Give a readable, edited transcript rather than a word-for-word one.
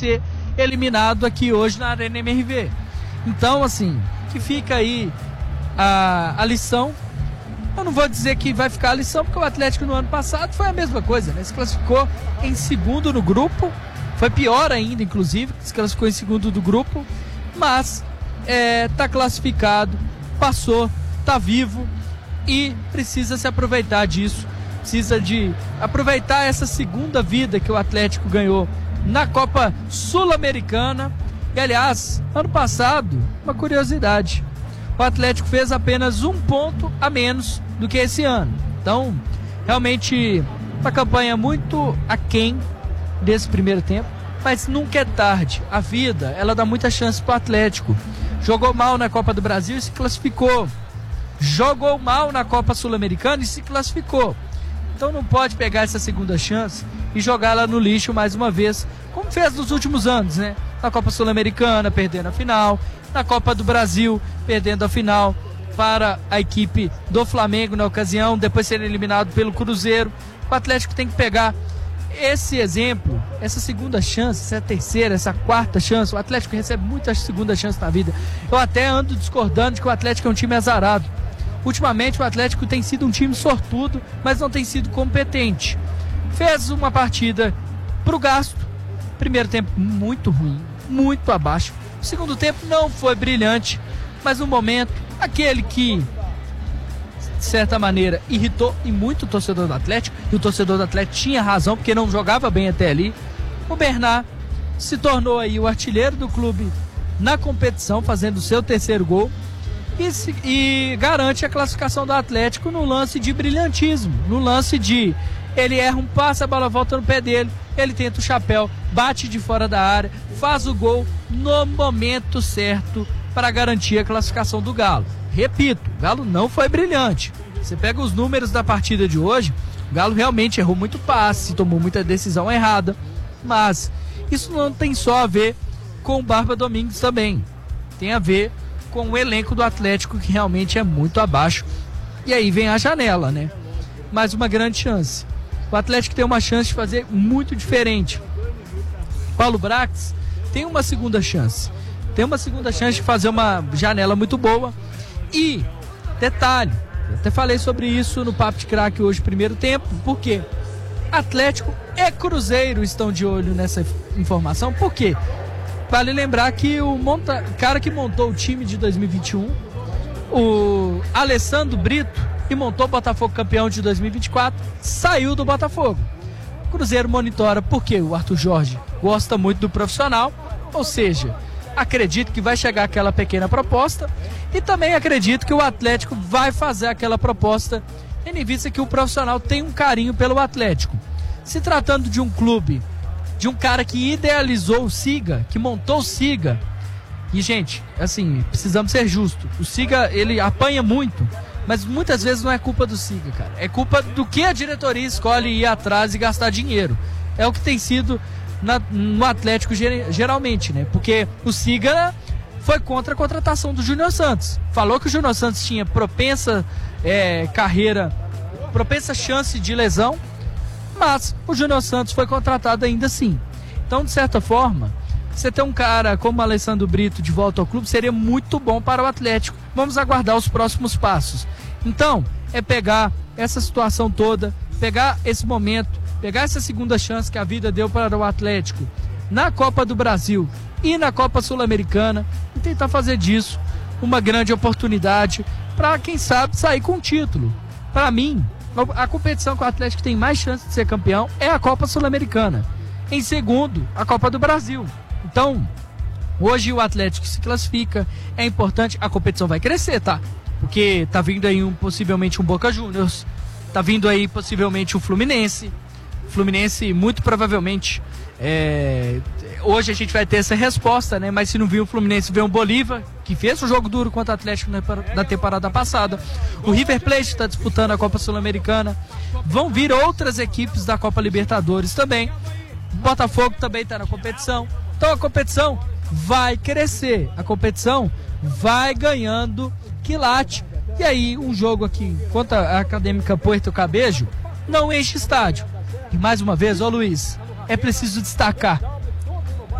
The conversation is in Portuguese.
ser eliminado aqui hoje na Arena MRV. Então, assim, que fica aí a lição. Eu não vou dizer que vai ficar a lição, porque o Atlético no ano passado foi a mesma coisa, né? Se classificou em segundo no grupo, foi pior ainda, inclusive, se classificou em segundo do grupo, mas tá classificado, passou, tá vivo e precisa se aproveitar disso, precisa de aproveitar essa segunda vida que o Atlético ganhou na Copa Sul-Americana. E aliás, ano passado, uma curiosidade, o Atlético fez apenas 1 ponto a menos do que esse ano. Então, realmente, uma campanha muito aquém desse primeiro tempo, mas nunca é tarde. A vida, ela dá muita chance para o Atlético. Jogou mal na Copa do Brasil e se classificou. Jogou mal na Copa Sul-Americana e se classificou. Então não pode pegar essa segunda chance e jogá-la no lixo mais uma vez, como fez nos últimos anos, né? Na Copa Sul-Americana, perdendo a final, na Copa do Brasil, perdendo a final para a equipe do Flamengo na ocasião, depois sendo eliminado pelo Cruzeiro. O Atlético tem que pegar esse exemplo, essa segunda chance, essa terceira, essa quarta chance. O Atlético recebe muitas segundas chances na vida. Eu até ando discordando de que o Atlético é um time azarado. Ultimamente o Atlético tem sido um time sortudo, mas não tem sido competente. Fez uma partida pro gasto. Primeiro tempo muito ruim, muito abaixo. O segundo tempo não foi brilhante, mas no momento, aquele que, de certa maneira, irritou e muito o torcedor do Atlético, e o torcedor do Atlético tinha razão, porque não jogava bem até ali. O Bernard se tornou aí o artilheiro do clube na competição, fazendo o seu terceiro gol, e garante a classificação do Atlético no lance de brilhantismo, no lance de ele erra um passe, a bola volta no pé dele, ele tenta o chapéu, bate de fora da área, faz o gol no momento certo para garantir a classificação do Galo. Repito, o Galo não foi brilhante. Você pega os números da partida de hoje, o Galo realmente errou muito passe, tomou muita decisão errada, mas isso não tem só a ver com o Barba Domingues também, tem a ver com o elenco do Atlético, que realmente é muito abaixo. E aí vem a janela, né? Mais uma grande chance. O Atlético tem uma chance de fazer muito diferente. Paulo Brax tem uma segunda chance. Tem uma segunda chance de fazer uma janela muito boa. E, detalhe, eu até falei sobre isso no Papo de Craque hoje, primeiro tempo, porque Atlético e Cruzeiro estão de olho nessa informação. Por quê? Vale lembrar que o cara que montou o time de 2021, o Alessandro Brito, que montou o Botafogo campeão de 2024, saiu do Botafogo. O Cruzeiro monitora porque o Arthur Jorge gosta muito do profissional, ou seja, acredito que vai chegar aquela pequena proposta, e também acredito que o Atlético vai fazer aquela proposta, tendo em vista que o profissional tem um carinho pelo Atlético. Se tratando de um clube, de um cara que idealizou o Siga, que montou o Siga. E, gente, assim, precisamos ser justos. O Siga, ele apanha muito, mas muitas vezes não é culpa do Siga, cara. É culpa do que a diretoria escolhe ir atrás e gastar dinheiro. É o que tem sido no Atlético geralmente, né? Porque o Siga foi contra a contratação do Júnior Santos. Falou que o Júnior Santos tinha propensa carreira, propensa chance de lesão, mas o Júnior Santos foi contratado ainda assim. Então, de certa forma, você ter um cara como o Alessandro Brito de volta ao clube seria muito bom para o Atlético. Vamos aguardar os próximos passos. Então, é pegar essa situação toda, pegar esse momento, pegar essa segunda chance que a vida deu para o Atlético na Copa do Brasil e na Copa Sul-Americana e tentar fazer disso uma grande oportunidade para, quem sabe, sair com o título. Para mim, a competição que o Atlético tem mais chance de ser campeão é a Copa Sul-Americana. Em segundo, a Copa do Brasil. Então, hoje o Atlético se classifica, é importante, a competição vai crescer, tá? Porque tá vindo aí possivelmente um Boca Juniors, tá vindo aí possivelmente o Fluminense. Fluminense muito provavelmente, hoje a gente vai ter essa resposta, né? Mas se não vir o Fluminense, vem o Bolívar, que fez um jogo duro contra o Atlético na temporada passada. O River Plate está disputando a Copa Sul-Americana. Vão vir outras equipes da Copa Libertadores também. O Botafogo também está na competição. Então a competição vai crescer, a competição vai ganhando quilate. E aí um jogo aqui contra a Acadêmica Puerto Cabello não enche estádio. E mais uma vez, Luiz, é preciso destacar